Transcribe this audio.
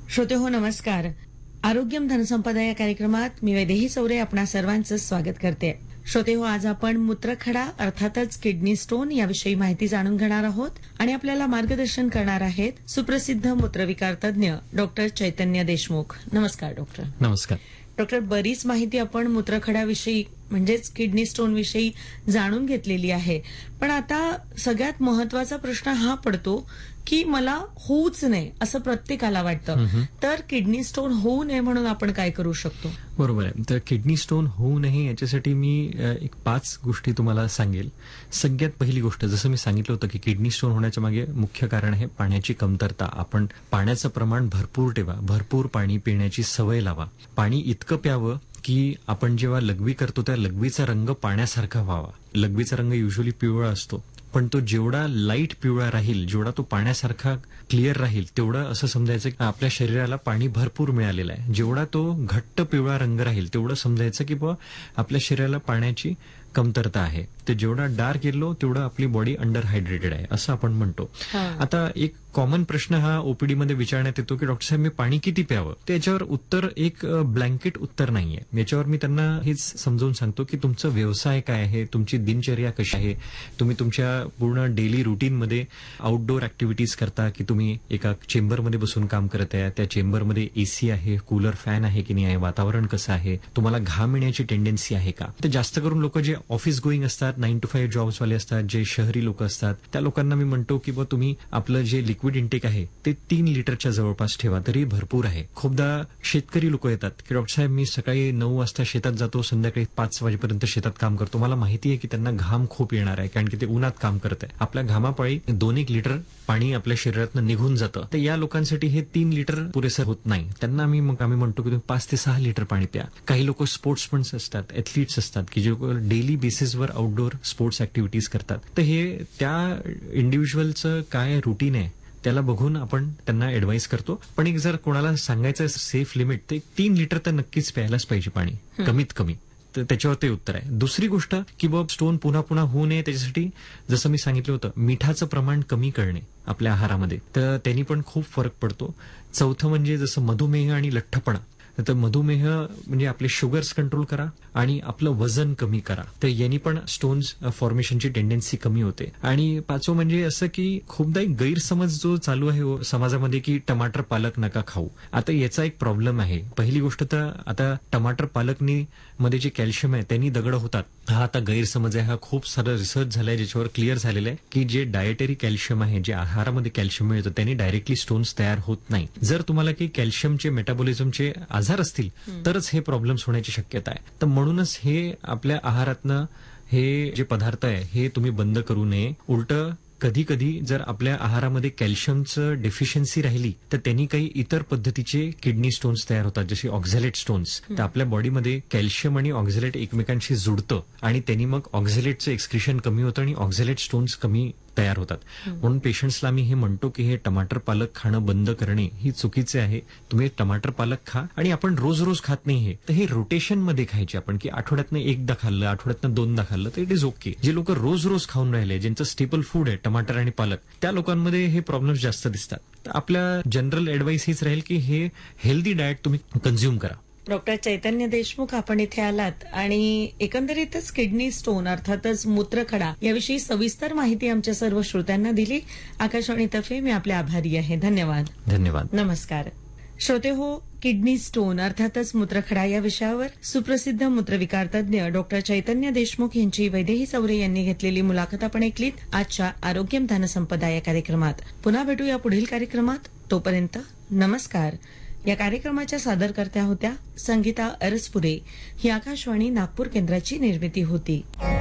श्रोतेहो नमस्कार. आरोग्यम धनसंपदा या कार्यक्रमात मी वैदेही चौरे आपणा सर्वांचं स्वागत करते. श्रोतेहो, आज आपण मूत्रखडा अर्थातच किडनी स्टोन याविषयी माहिती जाणून घेणार आहोत आणि आपल्याला मार्गदर्शन करणार आहेत सुप्रसिद्ध मूत्रविकार तज्ञ डॉक्टर चैतन्य देशमुख. नमस्कार डॉक्टर. नमस्कार डॉक्टर. बरीच माहिती आपण मूत्रखड्याविषयी म्हणजेच किडनी स्टोन विषयी जाणून घेतलेली आहे, पण आता सगळ्यात महत्वाचा प्रश्न हा पडतो की मला होऊच नये असं प्रत्येकाला वाटतं. तर किडनी स्टोन होऊ नये म्हणून आपण काय करू शकतो? बरोबर आहे. तर किडनी स्टोन होऊ नये याच्यासाठी मी एक 5 गोष्टी तुम्हाला सांगेल. सगळ्यात पहिली गोष्ट, जसं मी सांगितलं होतं की किडनी स्टोन होण्याच्या मागे मुख्य कारण आहे पाण्याची कमतरता. आपण पाण्याचं प्रमाण भरपूर ठेवा, भरपूर पाणी पिण्याची सवय लावा. पाणी इतकं प्यावं की आपण जेव्हा लघवी करतो त्या लघवीचा रंग पाण्यासारखा व्हावा. लघवीचा रंग युजली पिवळा असतो, पण तो जेवढा लाईट पिवळा राहील, जेवढा तो पाण्यासारखा क्लिअर राहील, तेवढं असं समजायचं की आपल्या शरीराला पाणी भरपूर मिळालेलं आहे. जेवढा तो घट्ट पिवळा रंग राहील तेवढं समजायचं की बुवा आपल्या शरीराला पाण्याची कमतरता आहे. ते जेवढा डार्क येलो तेवढं आपली बॉडी अंडर हायड्रेटेड आहे असं आपण म्हणतो. आता एक कॉमन प्रश्न हा ओपीडी मध्ये विचारण्यात येतो की डॉक्टर साहेब मी पाणी किती प्यावं? त्याच्यावर उत्तर एक ब्लँकेट उत्तर नाहीये. याच्यावर मी त्यांना हेच समजावून सांगतो की तुमचा व्यवसाय काय आहे, तुमची दिनचर्या कशी आहे, तुम्ही तुमच्या पूर्ण डेली रुटीनमध्ये आउटडोर ऍक्टिव्हिटीज करता की तुम्ही एका चेंबरमध्ये बसून काम करत आहे, त्या चेंबरमध्ये एसी आहे, कूलर फॅन आहे की नाही आहे, वातावरण कसं आहे, तुम्हाला घाम येण्याची टेंडन्सी आहे का? तर जास्त करून लोक जे ऑफिस गोईंग असतात, 9 to 5 जॉब्स वाले असतात, जे शहरी लोक असतात, त्या लोकांना मी म्हणतो की बा तुम्ही आपलं जे लिक्विड इंटेक आहे ते 3 लिटरच्या जवळपास ठेवा तरी भरपूर आहे. खूपदा शेतकरी लोक येतात की डॉक्टर साहेब मी सकाळी 9 वाजता शेतात जातो, संध्याकाळी 5 वाजेपर्यंत शेतात काम करतो, मला माहिती आहे की त्यांना घाम खूप येणार आहे कारण की ते उन्हात काम करत आहे. आपल्या घामापाळी 2-1 लिटर पाणी आपल्या शरीरातून निघून जातं. तर या लोकांसाठी हे 3 लिटर पुरेसं होत नाही. त्यांना आम्ही म्हणतो की तुम्ही 5 ते 6 लिटर पाणी प्या. काही लोक स्पोर्ट्समन असतात, एथलीट्स असतात की जे डेली बेसिसवर आउटडोर स्पोर्ट्स ऍक्टिव्हिटीज करतात. तर हे त्या इंडिव्हिज्युअलचं काय रुटीन आहे त्याला बघून आपण त्यांना ऍडवाइस करतो. पण एक जर कोणाला सांगायचं सेफ लिमिट, तर 3 लिटर तर नक्कीच प्यायलाच पाहिजे पाणी, कमीत कमी. तर त्याच्यावर ते उत्तर आहे. दुसरी गोष्ट की बाबा स्टोन पुन्हा पुन्हा होऊ नये त्याच्यासाठी जसं मी सांगितलं होतं मिठाचं प्रमाण कमी करणे आपल्या आहारामध्ये, तर त्यांनी पण खूप फरक पडतो. चौथं म्हणजे जसं मधुमेह आणि लठ्ठपणा, तर मधुमेह म्हणजे आपले शुगर्स कंट्रोल करा आणि आपलं वजन कमी करा, तर यांनी पण स्टोन्स फॉर्मेशनची टेंडन्सी कमी होते. आणि 5वं म्हणजे असं की खूपदा एक गैरसमज जो चालू आहे समाजामध्ये की टमाटर पालक नका खाऊ. आता याचा एक प्रॉब्लेम आहे. पहिली गोष्ट तर आता टमाटर पालकनी मध्ये जे कॅल्शियम आहे त्यांनी दगड होतात, हा आता गैरसमज आहे. हा खूप सारा रिसर्च झालाय ज्याच्यावर क्लिअर झालेलं आहे की जे डायटरी कॅल्शियम आहे, जे आहारामध्ये कॅल्शियम मिळतं, त्यांनी डायरेक्टली स्टोन्स तयार होत नाही. जर तुम्हाला काही कॅल्शियमचे मेटाबॉलिझमचे आजार असतील तरच हे प्रॉब्लेम्स होण्याची शक्यता आहे. तर म्हणूनच हे आपल्या आहारातनं हे जे पदार्थ आहे हे तुम्ही बंद करू नये. उलट कधी कधी जर आपल्या आहारामध्ये कॅल्शियमचं डेफिशियन्सी राहिली तर त्यांनी काही इतर पद्धतीचे किडनी स्टोन्स तयार होतात, जसे ऑक्झॅलेट स्टोन्स. तर आपल्या बॉडीमध्ये कॅल्शियम आणि ऑक्झॅलेट एकमेकांशी जुडतं आणि त्यांनी मग ऑक्झॅलेटचं एक्सक्रिशन कमी होतं आणि ऑक्झॅलेट स्टोन्स कमी तयार होतात. म्हणून पेशंट्सला मी हे म्हणतो की हे टमाटर पालक खाणं बंद करणे ही चुकीचे आहे. तुम्ही टमाटर पालक खा आणि आपण रोज रोज खात नाही हे, तर हे रोटेशन मध्ये खायचे आपण, की आठवड्यातनं 1दा खाल्लं, आठवड्यातनं 2दा खाल्लं तर इट इज ओके. जे लोक रोज रोज खाऊन राहिले, ज्यांचं स्टेपल फूड आहे टमाटर आणि पालक, त्या लोकांमध्ये हे प्रॉब्लेम्स जास्त दिसतात. तर आपल्या जनरल ऍडवाइस हीच राहील की हे हेल्दी डाएट तुम्ही कंझ्युम करा. डॉक्टर चैतन्य देशमुख, आपण इथे आलात आणि एकंदरीतच किडनी स्टोन अर्थातच मूत्रखडा याविषयी सविस्तर माहिती आमच्या सर्व श्रोत्यांना दिली. आकाशवाणीतर्फे मी आपले आभारी आहे. धन्यवाद. धन्यवाद. नमस्कार. श्रोते हो, किडनी स्टोन अर्थातच मूत्रखडा या विषयावर सुप्रसिद्ध मूत्रविकार तज्ञ डॉक्टर चैतन्य देशमुख यांची वैदेही चौरे यांनी घेतलेली मुलाखत आपण ऐकलीत आजच्या आरोग्यम धनसंपदा या कार्यक्रमात. पुन्हा भेटूया पुढील कार्यक्रमात. तोपर्यंत नमस्कार. या कार्यक्रमाच्या सादरकर्त्या होत्या संगीता अरसपुरे. ही आकाशवाणी नागपूर केंद्राची निर्मिती होती.